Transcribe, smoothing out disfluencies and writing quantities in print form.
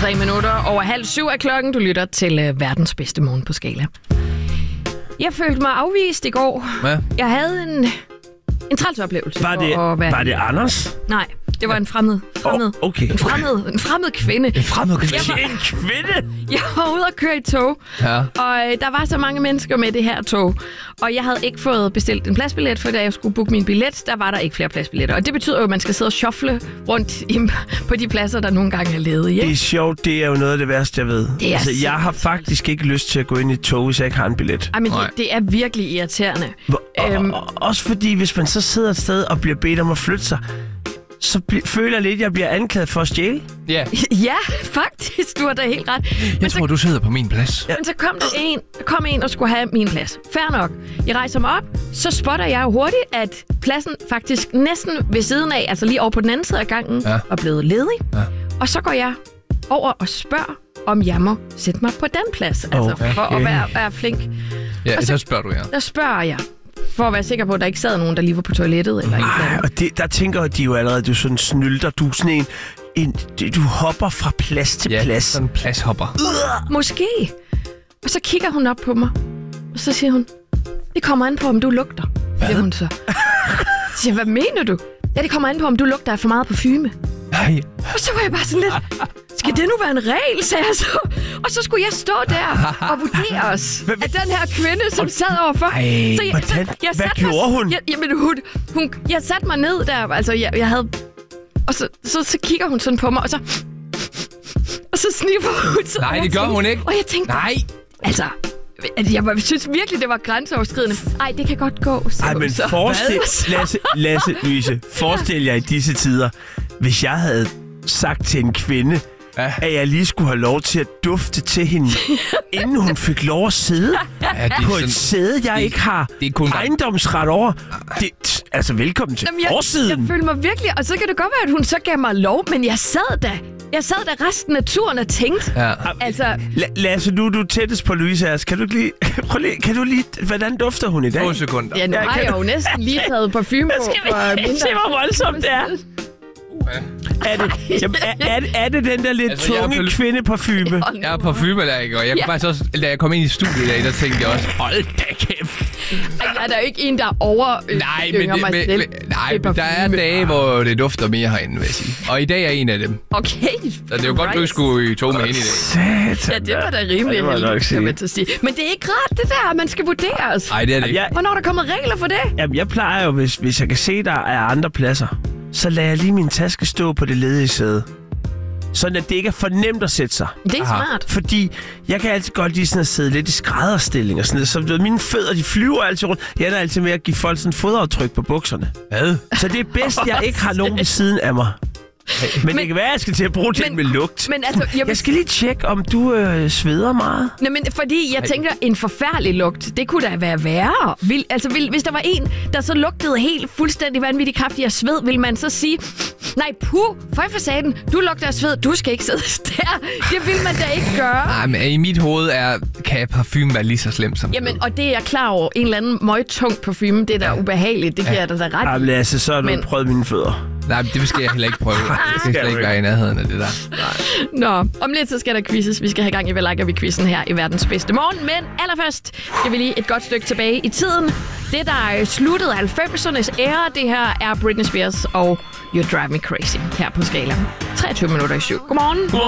3 minutter over 6:30 er klokken. Du lytter til verdens bedste morgen på Skala. Jeg følte mig afvist i går. Ja. Jeg havde en træls oplevelse. Var det Anders? Nej, det var en fremmed. Okay. En fremmed kvinde. En fremmed kvinde? En kvinde? Jeg var ude og køre i tog, Ja. og der var så mange mennesker med det her tog. Og jeg havde ikke fået bestilt en pladsbillet, for da jeg skulle booke min billet, der var der ikke flere pladsbilletter. Og det betyder jo, at man skal sidde og shuffle rundt på de pladser, der nogle gange er ledige. Det er sjovt, det er jo noget af det værste, jeg ved. Jeg har faktisk ikke lyst til at gå ind i et tog, hvis jeg ikke har en billet. Ej, men det er virkelig irriterende. Også fordi, hvis man så sidder et sted og bliver bedt om at flytte sig, så føler jeg lidt, at jeg bliver anklaget for at stjæle. Ja. Ja, faktisk. Du har da helt ret. Jeg tror, du sidder på min plads. Men så kom en og skulle have min plads. Fair nok. Jeg rejser mig op, så spotter jeg jo hurtigt, at pladsen faktisk næsten ved siden af, altså lige over på den anden side af gangen, er blevet ledig. Ja. Og så går jeg over og spørger, om jeg må sætte mig på den plads. Altså for at være flink. Ja, og så spørger du, ja. Der spørger jeg. For at være sikker på, at der ikke sad nogen, der lige var på toilettet. Eller og der tænker de jo allerede, du sådan snylder. Du er sådan du hopper fra plads til plads. Ja, sådan en pladshopper. Måske. Og så kigger hun op på mig, og så siger hun, det kommer an på, om du lugter. Siger hun så. Så siger, hvad mener du? Ja, det kommer an på, om du lugter af for meget parfume. Nej. Og så var jeg bare sådan lidt, skal det nu være en regel, sagde jeg så. Og så skulle jeg stå der og vurdere os af den her kvinde, som sad overfor. Hvad gjorde hun? Jeg satte mig ned der, altså jeg havde... Og så kigger hun sådan på mig, og så sniffer hun. Nej, det gør hun ikke. Og jeg tænkte, altså... Jeg synes virkelig, det var grænseoverskridende. Ej, det kan godt gå. Ej, men Lasse, Louise, forestil jer i disse tider, hvis jeg havde sagt til en kvinde, at jeg lige skulle have lov til at dufte til hende, inden hun fik lov at sidde på et sæde, jeg ikke har ejendomsret over. Altså, velkommen til forsiden. Jeg følte mig virkelig, og så kan det godt være, at hun så gav mig lov, men jeg sad der resten af turen og tænkte. Ja. Altså... Lasse, nu er du tættest på Louise. Kan du lige... Hvordan dufter hun i dag? 2 sekunder. Ja, nu har jeg jo næsten lige taget parfume på. Se, hvor voldsomt det er. Er det den der lidt tunge kvindeparfume? Jeg er parfumeallergiker, og jeg kunne faktisk også, da jeg kom ind i studiet i dag, der tænkte jeg også, hold da kæft. Jeg er der jo ikke en, der overdynger mig selv. Nej, men der er dage, hvor det dufter mere herinde, vil jeg sige. Og i dag er en af dem. Okay. Så det er jo godt, du skulle i tog med hende i dag. Ja, det var da rimelig heldigt. Men det er ikke rart, det der, man skal vurderes. Nej, det er det ikke. Hvornår er der kommet regler for det? Jamen, jeg plejer jo, hvis jeg kan se, der er andre pladser, så lader jeg lige min taske stå på det ledige sæde. Sådan at det ikke er for nemt at sætte sig. Det er smart. Fordi jeg kan altid godt lide sådan at sidde lidt i skrædderstilling og sådan noget. Så mine fødder, de flyver altid rundt. Jeg ender altid med at give folk sådan fodaftryk på bukserne. Hvad? Så det er bedst, jeg ikke har nogen ved siden af mig. Men det kan være, at jeg skal til at bruge det med lugt. Men altså, jeg skal lige tjekke, om du sveder meget. Nej, men fordi jeg tænker, en forfærdelig lugt, det kunne da være værre. Hvis der var en, der så lugtede helt fuldstændig vanvittigt kraftig af sved, vil man så sige, nej, for satan, du lugter af sved, du skal ikke sidde der. Det vil man da ikke gøre. Nej, men i mit hoved kan parfume være lige så slemt som Jamen, og det er jeg klar over. En eller anden møgtung parfume, det er da ubehageligt. Det giver jeg da ret. Jamen, Lasse, så har du prøvet mine fødder. Nej, det skal jeg heller ikke prøve. Det skal slet ikke være i nærheden af det der. Nej. Nå, om lidt så skal der quizzes. Vi skal have gang i, hvad liker vi quizzen her i verdens bedste morgen. Men allerførst skal vi lige et godt stykke tilbage i tiden. Det, der sluttede 90'ernes æra, det her er Britney Spears og You Drive Me Crazy her på Skala. 23 minutter i 7. Godmorgen.